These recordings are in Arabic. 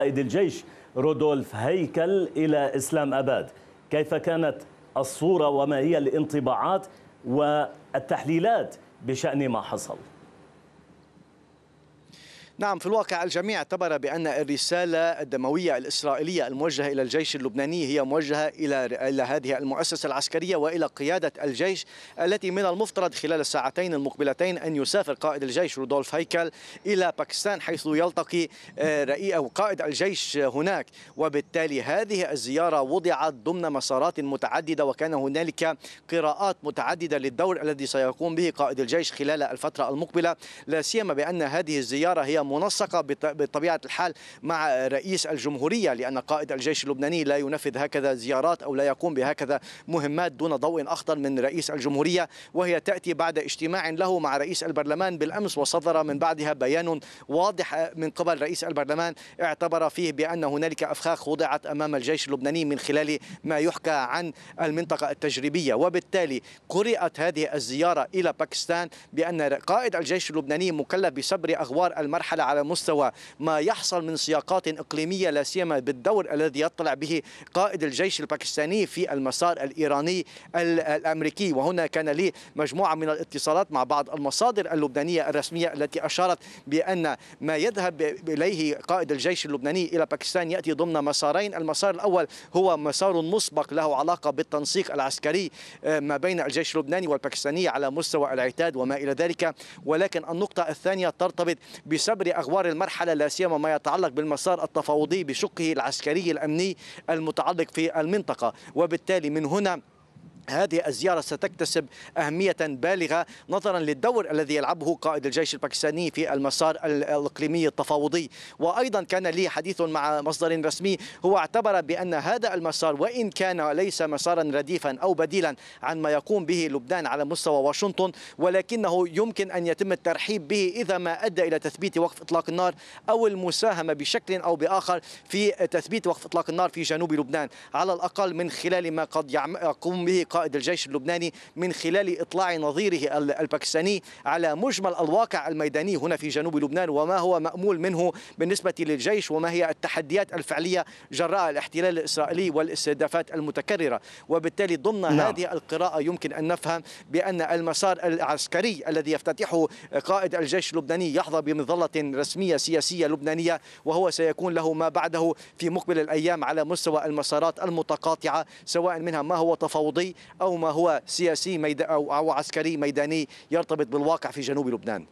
قائد الجيش رودولف هيكل إلى إسلام أباد. كيف كانت الصورة وما هي الانطباعات والتحليلات بشأن ما حصل؟ نعم، في الواقع الجميع اعتبر بأن الرسالة الدموية الإسرائيلية الموجهة إلى الجيش اللبناني هي موجهة إلى هذه المؤسسة العسكرية وإلى قيادة الجيش، التي من المفترض خلال الساعتين المقبلتين أن يسافر قائد الجيش رودولف هيكل إلى باكستان، حيث يلتقي قائد الجيش هناك. وبالتالي هذه الزيارة وضعت ضمن مسارات متعددة، وكان هنالك قراءات متعددة للدور الذي سيقوم به قائد الجيش خلال الفترة المقبلة، لا سيما بأن هذه الزيارة هي منسقة بطبيعة الحال مع رئيس الجمهورية، لأن قائد الجيش اللبناني لا ينفذ هكذا زيارات أو لا يقوم بهكذا مهمات دون ضوء أخضر من رئيس الجمهورية، وهي تأتي بعد اجتماع له مع رئيس البرلمان بالأمس، وصدر من بعدها بيان واضح من قبل رئيس البرلمان اعتبر فيه بأن هنالك أفخاخ وضعت أمام الجيش اللبناني من خلال ما يحكى عن المنطقة التجريبية. وبالتالي قرأت هذه الزيارة إلى باكستان بأن قائد الجيش اللبناني مكلف بصبر أغوار المرحلة على مستوى ما يحصل من سياقات إقليمية، لا سيما بالدور الذي يطلع به قائد الجيش الباكستاني في المسار الإيراني الأمريكي. وهنا كان لي مجموعة من الاتصالات مع بعض المصادر اللبنانية الرسمية التي أشارت بأن ما يذهب إليه قائد الجيش اللبناني إلى باكستان يأتي ضمن مسارين. المسار الأول هو مسار مسبق له علاقة بالتنسيق العسكري ما بين الجيش اللبناني والباكستاني على مستوى العتاد وما إلى ذلك، ولكن النقطة الثانية ترتبط بصبر أغوار المرحلة، لا سيما ما يتعلق بالمسار التفاوضي بشقه العسكري الأمني المتعلق في المنطقة. وبالتالي من هنا هذه الزيارة ستكتسب أهمية بالغة نظرا للدور الذي يلعبه قائد الجيش الباكستاني في المسار الإقليمي التفاوضي. وأيضا كان لي حديث مع مصدر رسمي هو اعتبر بأن هذا المسار وإن كان ليس مسارا رديفا أو بديلا عن ما يقوم به لبنان على مستوى واشنطن، ولكنه يمكن أن يتم الترحيب به إذا ما أدى إلى تثبيت وقف إطلاق النار أو المساهمة بشكل أو بآخر في تثبيت وقف إطلاق النار في جنوب لبنان، على الأقل من خلال ما قد يقوم به قائد الجيش اللبناني من خلال إطلاع نظيره الباكستاني على مجمل الواقع الميداني هنا في جنوب لبنان وما هو مأمول منه بالنسبة للجيش، وما هي التحديات الفعلية جراء الاحتلال الإسرائيلي والاستهدافات المتكررة. وبالتالي ضمن هذه القراءة يمكن أن نفهم بأن المسار العسكري الذي يفتتحه قائد الجيش اللبناني يحظى بمظلة رسمية سياسية لبنانية، وهو سيكون له ما بعده في مقبل الأيام على مستوى المسارات المتقاطعة، سواء منها ما هو تفاوضي أو ما هو سياسي أو عسكري ميداني يرتبط بالواقع في جنوب لبنان.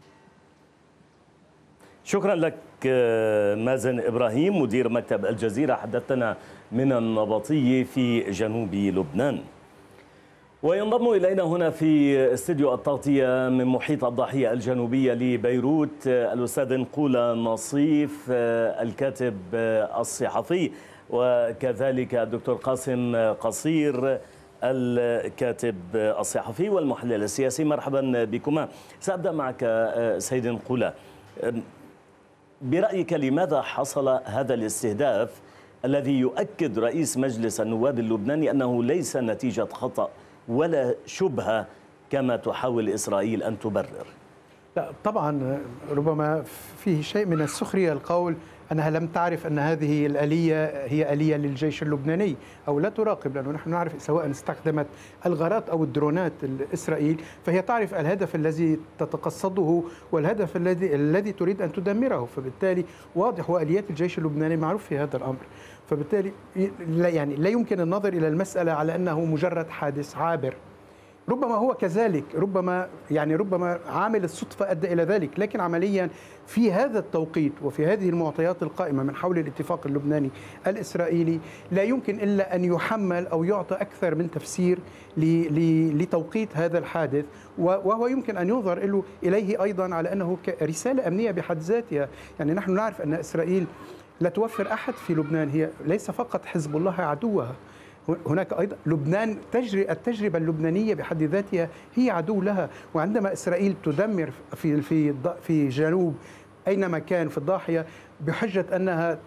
شكرا لك مازن إبراهيم مدير مكتب الجزيرة، حدثنا من النبطية في جنوب لبنان. وينضم إلينا هنا في استديو التغطية من محيط الضاحية الجنوبية لبيروت الأستاذ نقولة نصيف الكاتب الصحفي، وكذلك الدكتور قاسم قصير الكاتب الصحفي والمحلل السياسي. مرحبا بكما. سأبدأ معك سيد نقولة، برأيك لماذا حصل هذا الاستهداف الذي يؤكد رئيس مجلس النواب اللبناني أنه ليس نتيجة خطأ ولا شبهة كما تحاول إسرائيل أن تبرر؟ لا طبعا، ربما فيه شيء من السخرية القول أنها لم تعرف أن هذه الآلية هي آلية للجيش اللبناني أو لا تراقب، لأنه نحن نعرف سواء استخدمت الغارات أو الدرونات إسرائيل فهي تعرف الهدف الذي تتقصده والهدف الذي تريد أن تدمره، فبالتالي واضح وآليات الجيش اللبناني معروف في هذا الأمر. فبالتالي لا يمكن النظر إلى المسألة على أنه مجرد حادث عابر. ربما هو كذلك، ربما عامل الصدفة أدى إلى ذلك، لكن عمليا في هذا التوقيت وفي هذه المعطيات القائمة من حول الاتفاق اللبناني الإسرائيلي لا يمكن إلا أن يحمل أو يعطى أكثر من تفسير لتوقيت هذا الحادث، وهو يمكن أن ينظر إليه أيضا على أنه رسالة أمنية بحد ذاتها. يعني نحن نعرف أن إسرائيل لا توفر أحد في لبنان، هي ليس فقط حزب الله عدوها، هناك أيضا لبنان التجربة اللبنانية بحد ذاتها هي عدو لها. وعندما إسرائيل تدمر في جنوب أينما كان في الضاحية بحجة أنها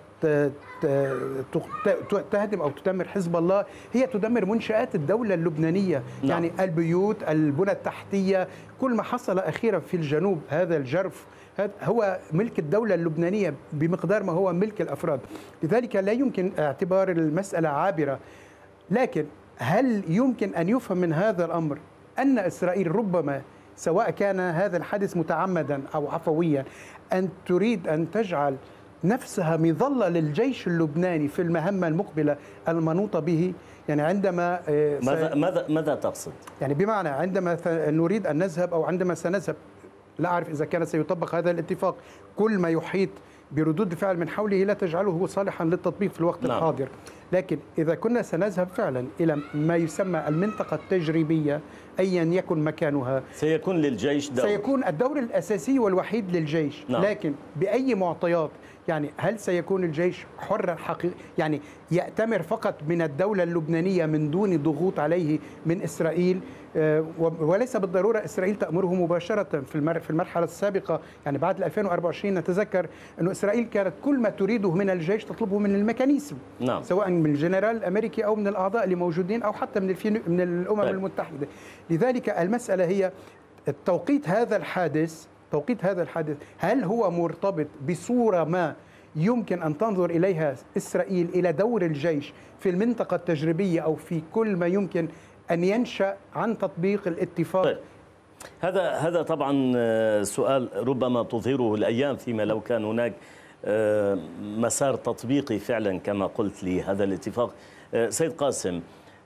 تهدم أو تدمر حزب الله، هي تدمر منشآت الدولة اللبنانية. لا. يعني البيوت، البنى التحتية، كل ما حصل أخيرا في الجنوب، هذا الجرف، هذا هو ملك الدولة اللبنانية بمقدار ما هو ملك الأفراد. لذلك لا يمكن اعتبار المسألة عابرة. لكن هل يمكن أن يفهم من هذا الأمر أن إسرائيل ربما سواء كان هذا الحدث متعمدا أو عفويا أن تريد أن تجعل نفسها مظلة للجيش اللبناني في المهمة المقبلة المنوطة به؟ يعني عندما ماذا تقصد؟ يعني بمعنى عندما نريد أن نذهب أو عندما سنذهب، لا أعرف إذا كان سيطبق هذا الاتفاق، كل ما يحيط بردود فعل من حوله لا تجعله صالحا للتطبيق في الوقت الحاضر. لكن إذا كنا سنذهب فعلا إلى ما يسمى المنطقة التجريبية أيا يكن مكانها، سيكون للجيش دور، سيكون الدور الأساسي والوحيد للجيش. لكن بأي معطيات؟ يعني هل سيكون الجيش حرا حقيقي، يعني يأتمر فقط من الدولة اللبنانية من دون ضغوط عليه من إسرائيل؟ وليس بالضرورة إسرائيل تأمره مباشرة. في المرحلة السابقة يعني بعد 2024 نتذكر أن إسرائيل كانت كل ما تريده من الجيش تطلبه من الميكانيزم، سواء من الجنرال الأمريكي أو من الأعضاء اللي موجودين أو حتى من الأمم المتحدة. لذلك المسألة هي توقيت هذا الحادث. هل هو مرتبط بصورة ما يمكن أن تنظر إليها إسرائيل إلى دور الجيش في المنطقة التجريبية أو في كل ما يمكن أن ينشأ عن تطبيق الاتفاق؟ طيب. هذا طبعا سؤال ربما تظهره الأيام، فيما لو كان هناك مسار تطبيقي فعلا كما قلت لهذا الاتفاق. سيد قاسم،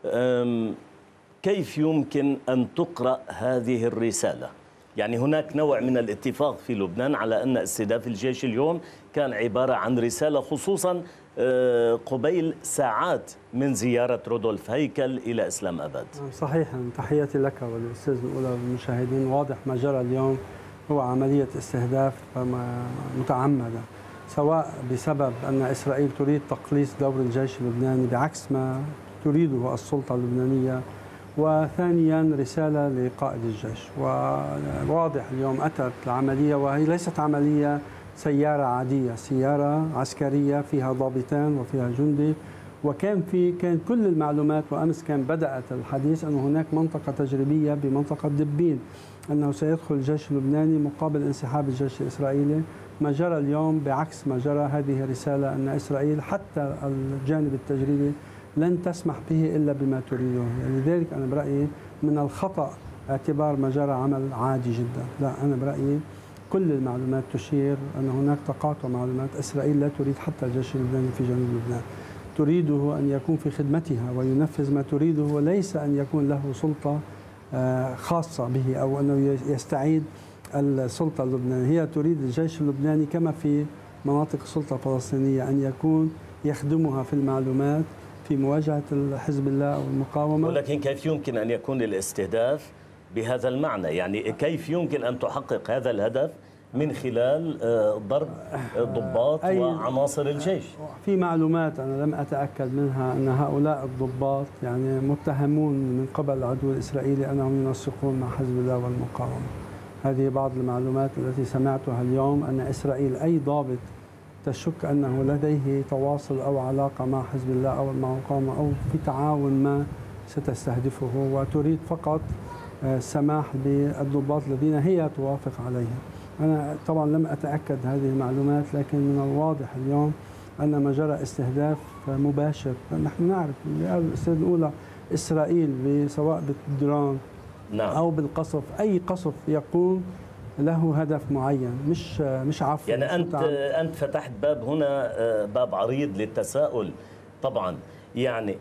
كيف يمكن أن تقرأ هذه الرسالة؟ يعني هناك نوع من الاتفاق في لبنان على أن استهداف الجيش اليوم كان عبارة عن رسالة، خصوصا قبيل ساعات من زيارة رودولف هيكل إلى إسلام أباد. صحيح، تحياتي لك والأستاذ الأولى والمشاهدين. واضح ما جرى اليوم هو عملية استهداف متعمدة، سواء بسبب أن إسرائيل تريد تقليص دور الجيش اللبناني بعكس ما تريده السلطة اللبنانية، وثانيا رسالة لقائد الجيش. وواضح اليوم أتت العملية وهي ليست عملية سيارة عادية، سيارة عسكرية فيها ضابطان وفيها جندي، وكان كل المعلومات، وأمس كان بدأت الحديث أن هناك منطقة تجريبية بمنطقة دبين، أنه سيدخل الجيش اللبناني مقابل انسحاب الجيش الإسرائيلي. ما جرى اليوم بعكس ما جرى. هذه رسالة أن إسرائيل حتى الجانب التجريبي لن تسمح به إلا بما تريده. يعني لذلك أنا برأيي من الخطأ اعتبار ما جرى عمل عادي جدا. لا، أنا برأيي كل المعلومات تشير أن هناك تقاطع معلومات. إسرائيل لا تريد حتى الجيش اللبناني في جنوب لبنان، تريده أن يكون في خدمتها وينفذ ما تريده، وليس أن يكون له سلطة خاصة به أو أنه يستعيد السلطة اللبنانية. هي تريد الجيش اللبناني كما في مناطق السلطة الفلسطينية أن يكون يخدمها في المعلومات في مواجهة حزب الله أو المقاومة. ولكن كيف يمكن أن يكون الاستهداف بهذا المعنى؟ يعني كيف يمكن أن تحقق هذا الهدف من خلال ضرب ضباط وعناصر الجيش؟ في معلومات أنا لم أتأكد منها أن هؤلاء الضباط يعني متهمون من قبل العدو الإسرائيلي أنهم ينسقون مع حزب الله والمقاومة. هذه بعض المعلومات التي سمعتها اليوم، أن إسرائيل أي ضابط تشك أنه لديه تواصل أو علاقة مع حزب الله أو المقاومة أو في تعاون ما ستستهدفه، وتريد فقط السماح بالضباط الذين هي توافق عليهم. أنا طبعا لم أتأكد هذه المعلومات، لكن من الواضح اليوم أن ما جرى استهداف مباشر. نحن نعرف الأستاذ الأولى إسرائيل سواء بالدرون أو بالقصف، أي قصف يقوم له هدف معين، مش عفو. يعني أنت فتحت باب هنا، باب عريض للتساؤل طبعا. يعني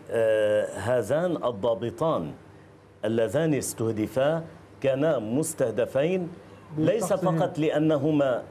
هذان الضابطان اللذان استهدفا كانا مستهدفين ليس فقط لأنهما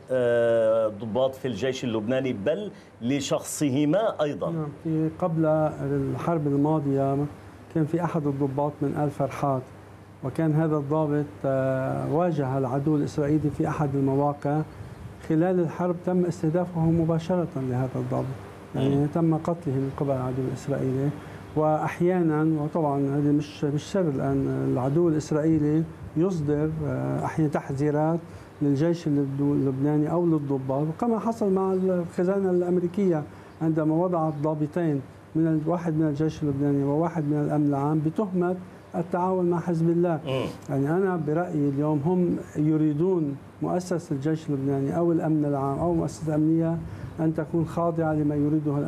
ضباط في الجيش اللبناني، بل لشخصهما أيضا. في قبل الحرب الماضية كان في أحد الضباط من آل فرحات، وكان هذا الضابط واجه العدو الإسرائيلي في أحد المواقع. خلال الحرب تم استهدافه مباشرة لهذا الضابط، يعني تم قتله من قبل العدو الإسرائيلي. وأحيانا، وطبعا هذه مش سر الآن، العدو الإسرائيلي يصدر أحيانا تحذيرات للجيش اللبناني أو للضباط، كما حصل مع الخزانة الأمريكية عندما وضعت ضابطين، واحد من الجيش اللبناني وواحد من الأمن العام، بتهمة التعاون مع حزب الله. يعني أنا برأيي اليوم هم يريدون مؤسسة الجيش اللبناني أو الأمن العام أو مؤسسة أمنية أن تكون خاضعة لما يريده